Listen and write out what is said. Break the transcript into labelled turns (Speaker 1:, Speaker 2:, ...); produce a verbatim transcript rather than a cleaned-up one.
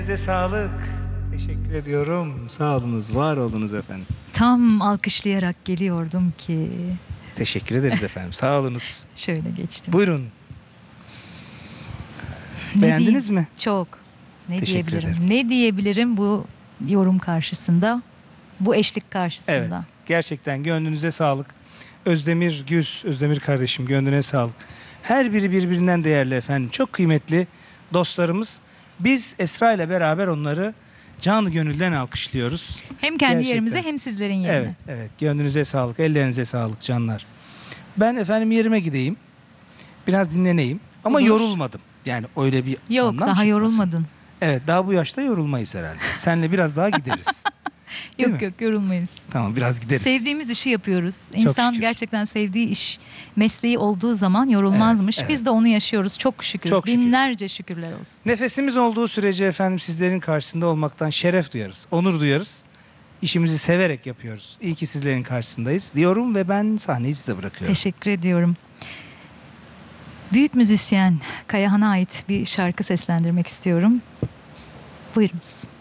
Speaker 1: Size sağlık. Teşekkür ediyorum. Sağ olunuz, var olunuz efendim.
Speaker 2: Tam alkışlayarak geliyordum ki
Speaker 1: Teşekkür ederiz efendim. Sağ olunuz.
Speaker 2: şöyle geçtim.
Speaker 1: Buyurun.
Speaker 2: Ne
Speaker 1: Beğendiniz
Speaker 2: diyeyim?
Speaker 1: mi?
Speaker 2: Çok. Ne
Speaker 1: Teşekkür
Speaker 2: diyebilirim?
Speaker 1: ederim.
Speaker 2: Ne diyebilirim bu yorum karşısında? Bu eşlik karşısında.
Speaker 1: Evet. Gerçekten gönlünüze sağlık. Özdemir Güz, Özdemir kardeşim gönlüne sağlık. Her biri birbirinden değerli efendim. Çok kıymetli dostlarımız. Biz Esra ile beraber onları canı gönülden alkışlıyoruz.
Speaker 2: Hem kendi
Speaker 1: Gerçekten.
Speaker 2: yerimize hem sizlerin yerine.
Speaker 1: Evet, evet. Gönlünüze sağlık, ellerinize sağlık canlar. Ben efendim yerime gideyim. Biraz dinleneyim. Ama
Speaker 2: Olur.
Speaker 1: yorulmadım. Yani öyle bir
Speaker 2: Yok,
Speaker 1: anlam
Speaker 2: daha
Speaker 1: çıkmasın.
Speaker 2: yorulmadın.
Speaker 1: Evet, daha bu yaşta yorulmayız herhalde. Seninle biraz daha gideriz. Değil
Speaker 2: Yok
Speaker 1: mi?
Speaker 2: yok yorulmayız.
Speaker 1: Tamam, biraz gideriz.
Speaker 2: Sevdiğimiz işi yapıyoruz. İnsan
Speaker 1: şükür.
Speaker 2: gerçekten sevdiği iş, mesleği olduğu zaman yorulmazmış.
Speaker 1: Evet,
Speaker 2: Biz
Speaker 1: evet.
Speaker 2: de onu yaşıyoruz. Çok şükür.
Speaker 1: Çok şükür.
Speaker 2: Binlerce şükürler olsun.
Speaker 1: Nefesimiz olduğu sürece efendim sizlerin karşısında olmaktan şeref duyarız, onur duyarız. İşimizi severek yapıyoruz. İyi ki sizlerin karşısındayız diyorum ve ben sahneyi size bırakıyorum.
Speaker 2: Teşekkür ediyorum. Büyük müzisyen Kayahan'a ait bir şarkı seslendirmek istiyorum. Buyurunuz.